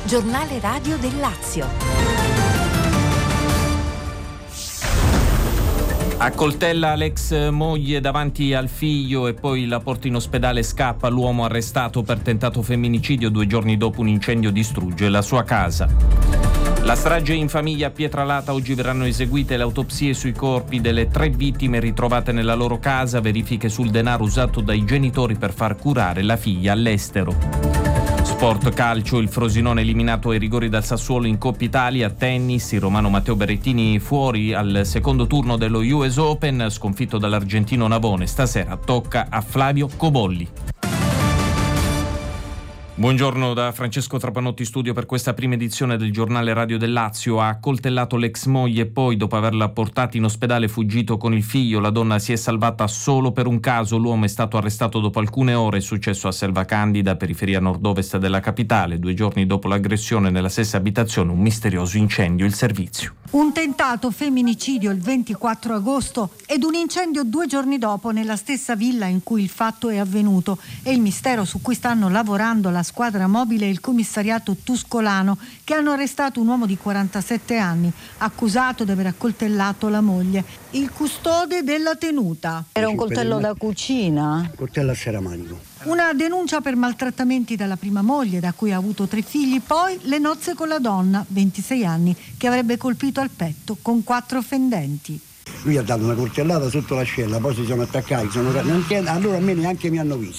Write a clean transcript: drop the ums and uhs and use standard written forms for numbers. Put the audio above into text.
Giornale radio del Lazio. Accoltella l'ex moglie davanti al figlio e poi la porta in ospedale, scappa l'uomo arrestato per tentato femminicidio. 2 giorni dopo un incendio distrugge la sua casa. La strage in famiglia a Pietralata, oggi verranno eseguite le autopsie sui corpi delle 3 vittime ritrovate nella loro casa, verifiche sul denaro usato dai genitori per far curare la figlia all'estero. Sport calcio, il Frosinone eliminato ai rigori dal Sassuolo in Coppa Italia. Tennis, il romano Matteo Berrettini fuori al secondo turno dello US Open, sconfitto dall'argentino Navone. Stasera tocca a Flavio Cobolli. Buongiorno da Francesco Trapanotti, studio per questa prima edizione del giornale radio del Lazio. Ha accoltellato l'ex moglie e poi, dopo averla portata in ospedale, fuggito con il figlio. La donna si è salvata solo per un caso. L'uomo è stato arrestato dopo alcune ore. È successo a Selva Candida, periferia nord-ovest della capitale. 2 giorni dopo l'aggressione nella stessa abitazione, un misterioso incendio. Il servizio. Un tentato femminicidio il 24 agosto ed un incendio 2 giorni dopo nella stessa villa in cui il fatto è avvenuto. È il mistero su cui stanno lavorando la squadra mobile e il commissariato tuscolano, che hanno arrestato un uomo di 47 anni, accusato di aver accoltellato la moglie. Il custode della tenuta. Era un coltello da cucina? Coltello a serramanico. Una denuncia per maltrattamenti dalla prima moglie, da cui ha avuto 3 figli, poi le nozze con la donna, 26 anni, che avrebbe colpito al petto con 4 fendenti. Lui ha dato una coltellata sotto l'ascella, poi si sono attaccati, allora a me neanche mi hanno visto.